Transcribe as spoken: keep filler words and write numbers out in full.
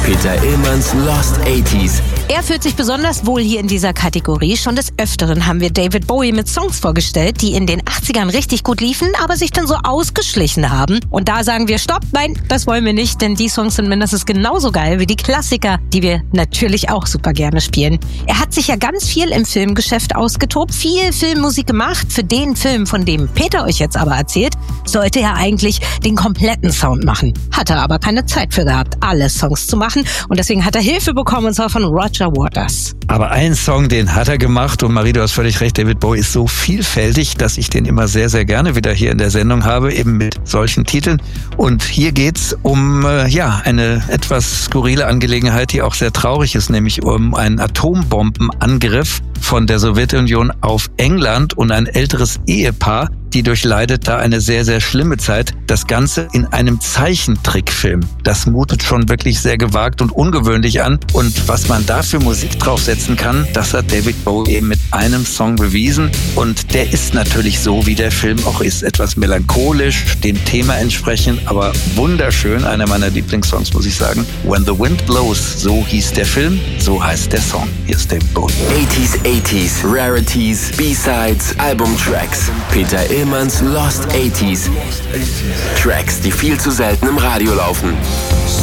Peter Illmanns Lost achtziger. Er fühlt sich besonders wohl hier in dieser Kategorie. Schon des Öfteren haben wir David Bowie mit Songs vorgestellt, die in den achtzigern richtig gut liefen, aber sich dann so ausgeschlichen haben. Und da sagen wir Stopp, nein, das wollen wir nicht, denn die Songs sind mindestens genauso geil wie die Klassiker, die wir natürlich auch super gerne spielen. Er hat sich ja ganz viel im Filmgeschäft ausgetobt, viel Filmmusik gemacht. Für den Film, von dem Peter euch jetzt aber erzählt, sollte er eigentlich den kompletten Sound machen. Hat er aber keine Zeit für gehabt, alle Songs zu machen. Und deswegen hat er Hilfe bekommen, und zwar von Roger Waters. Aber einen Song, den hat er gemacht, und Marie, du hast völlig recht, David Bowie ist so vielfältig, dass ich den immer sehr, sehr gerne wieder hier in der Sendung habe, eben mit solchen Titeln. Und hier geht's um äh, ja eine etwas skurrile Angelegenheit, die auch sehr traurig ist, nämlich um einen Atombombenangriff von der Sowjetunion auf England und ein älteres Ehepaar, die durchleidet da eine sehr, sehr schlimme Zeit. Das Ganze in einem Zeichentrickfilm. Das mutet schon wirklich sehr gewagt und ungewöhnlich an. Und was man da für Musik draufsetzen kann, das hat David Bowie eben mit einem Song bewiesen. Und der ist natürlich so, wie der Film auch ist. Etwas melancholisch, dem Thema entsprechend, aber wunderschön. Einer meiner Lieblingssongs, muss ich sagen. When the Wind Blows, so hieß der Film, so heißt der Song. Hier ist David Bowie. achtziger, achtziger, Rarities, B-Sides, Albumtracks. Peter Illmanns Lost achtziger. Tracks, die viel zu selten im Radio laufen.